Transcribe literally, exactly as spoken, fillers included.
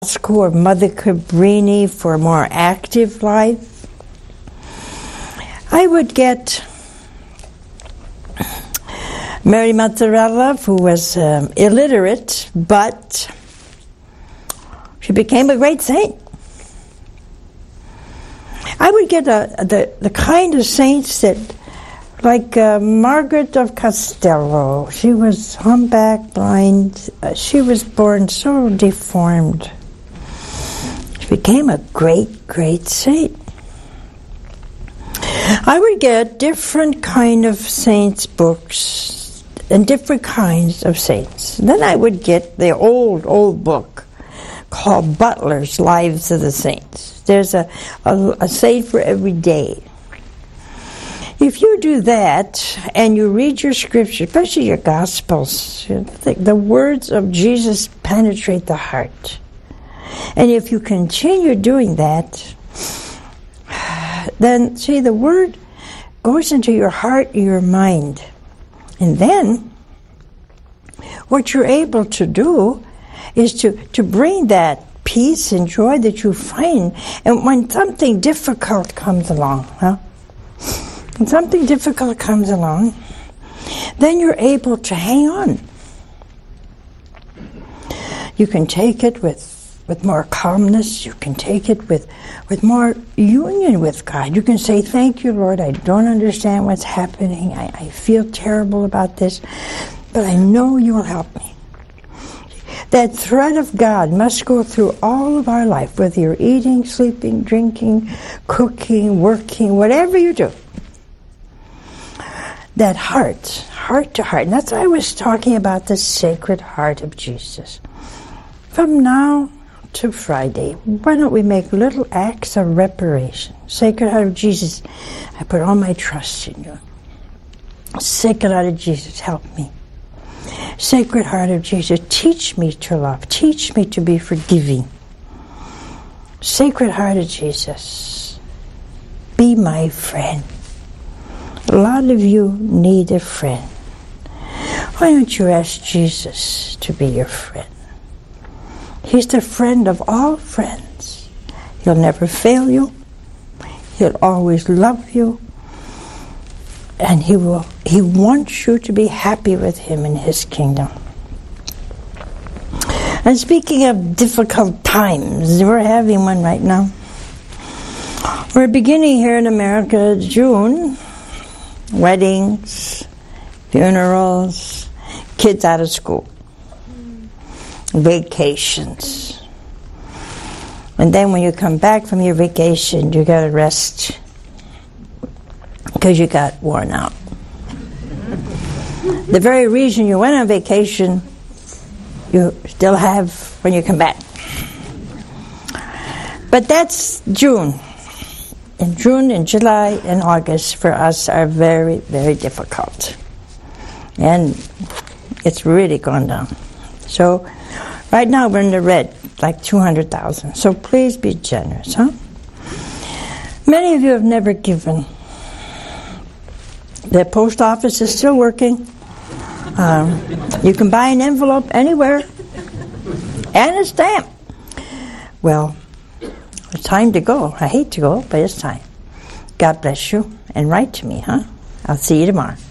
School of Mother Cabrini for a more active life. I would get Mary Mazzarella, who was um, illiterate, but she became a great saint. I would get a, the, the kind of saints that, like uh, Margaret of Castello, she was humpback, blind. Uh, she was born so deformed. Became a great, great saint. I would get different kind of saints' books and different kinds of saints. Then I would get the old, old book called Butler's Lives of the Saints. There's a, a, a saint for every day. If you do that and you read your scripture, especially your Gospels, the words of Jesus penetrate the heart. And if you continue doing that, then, see, the Word goes into your heart and your mind. And then, what you're able to do is to, to bring that peace and joy that you find. And when something difficult comes along, huh? When something difficult comes along, then you're able to hang on. You can take it with With more calmness. You can take it with, with more union with God. You can say, thank you, Lord, I don't understand what's happening. I, I feel terrible about this, but I know you will help me. That thread of God must go through all of our life, whether you're eating, sleeping, drinking, cooking, working, whatever you do. That heart, heart to heart. And that's why I was talking about the Sacred Heart of Jesus. From now to Friday, why don't we make little acts of reparation? Sacred Heart of Jesus, I put all my trust in you. Sacred Heart of Jesus, help me. Sacred Heart of Jesus, teach me to love. Teach me to be forgiving. Sacred Heart of Jesus, be my friend. A lot of you need a friend. Why don't you ask Jesus to be your friend? He's the friend of all friends. He'll never fail you. He'll always love you. And he will. He wants you to be happy with him in his kingdom. And speaking of difficult times, we're having one right now. We're beginning here in America, June. Weddings, funerals, kids out of school. Vacations. And then when you come back from your vacation, you got to rest because you got worn out. The very reason you went on vacation, you still have when you come back. But that's June. And June and July and August for us are very, very difficult. And it's really gone down. So right now we're in the red, like two hundred thousand. So please be generous, huh? Many of you have never given. The post office is still working. Um, you can buy an envelope anywhere. And a stamp. Well, it's time to go. I hate to go, but it's time. God bless you. And write to me, huh? I'll see you tomorrow.